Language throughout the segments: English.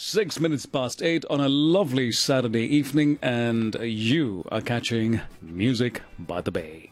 6 minutes past 8 on a lovely Saturday evening, and you are catching Music by the Bay.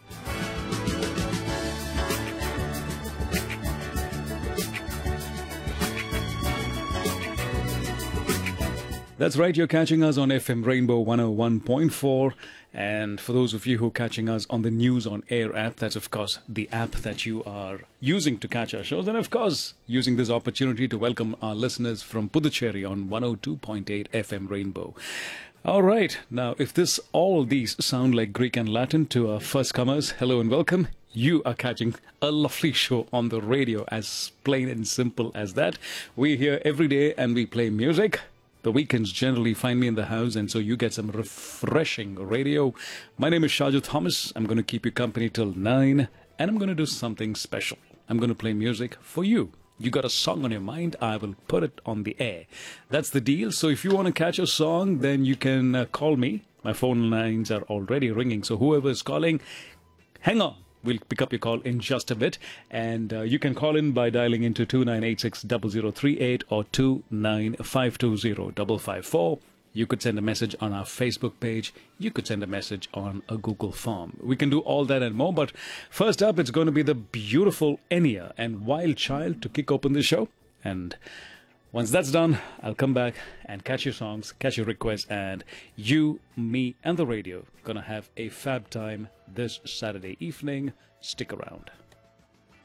That's right, you're catching us on FM Rainbow 101.4. And for those of you who are catching us on the News on Air app, that's of course the app that you are using to catch our shows. And of course, using this opportunity to welcome our listeners from Puducherry on 102.8 FM Rainbow. All right, now if all these sound like Greek and Latin to our first comers, hello and welcome. You are catching a lovely show on the radio, as plain and simple as that. We're here every day and we play music. The weekends generally find me in the house, and so you get some refreshing radio. My name is Shaju Thomas. I'm going to keep you company till 9, and I'm going to do something special. I'm going to play music for you. You got a song on your mind, I will put it on the air. That's the deal. So if you want to catch a song, then you can call me. My phone lines are already ringing, so whoever is calling, hang on. We'll pick up your call in just a bit, and you can call in by dialing into 2986-0038 or 29520-554. You could send a message on our Facebook page. You could send a message on a Google form. We can do all that and more, but first up, it's going to be the beautiful Enya and Wild Child to kick open the show. And once that's done, I'll come back and catch your songs, catch your requests, and you, me, and the radio gonna have a fab time this Saturday evening. Stick around.